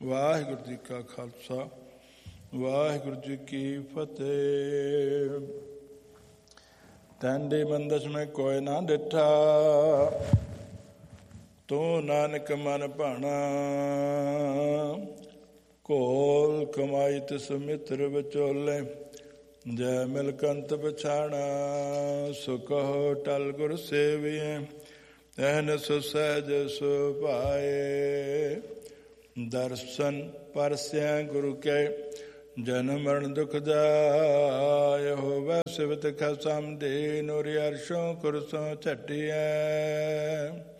ਵਾਹਿਗੁਰੂ ਜੀ ਕਾ ਖਾਲਸਾ, ਵਾਹਿਗੁਰੂ ਜੀ ਕੀ ਫਤਿਹ। ਤੈਂਦੇ ਬੰਦਸ ਮੈਂ ਕੋਇ ਨਾ ਡਿਠਾ, ਤੂੰ ਨਾਨਕ ਮਨ ਭਾਣਾ। ਘੋਲ ਕਮਾਈ ਤਿਸ ਮਿੱਤਰ ਵਿਚੋਲੇ, ਜੈ ਮਿਲ ਕੰਤ ਪਛਾਣਾ। ਸੋ ਕਹੋ ਟਲ ਗੁਰ ਸੇਵੀਐ, ਅਹਨਿ ਸਹਿਜ ਸੁਭਾਏ। ਦਰਸ਼ਨ ਪਰਸਿਆ ਗੁਰੂ ਕੈ, ਜਨਮ ਮਰਨ ਦੁਖ ਜਾਇ। ਹੋਵੈ ਸਿਵਤ ਖਸਮ ਦੀਨ, ਉਰਿ ਅਰਸ਼ੋਂ ਕੁਰਸੋਂ ਝਟਿਐ।